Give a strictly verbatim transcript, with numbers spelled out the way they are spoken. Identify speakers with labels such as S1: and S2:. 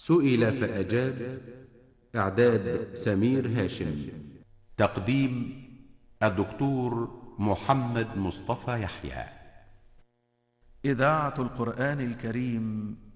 S1: سئل فأجاب. إعداد سمير هاشم. تقديم الدكتور محمد مصطفى يحيى.
S2: إذاعة القرآن الكريم